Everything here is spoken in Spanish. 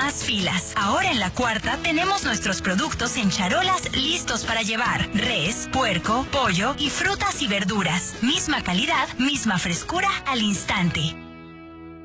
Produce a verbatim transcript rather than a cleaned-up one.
más filas. Ahora en la Cuarta tenemos nuestros productos en charolas listos para llevar. Res, puerco, pollo y frutas y verduras. Misma calidad, misma frescura al instante.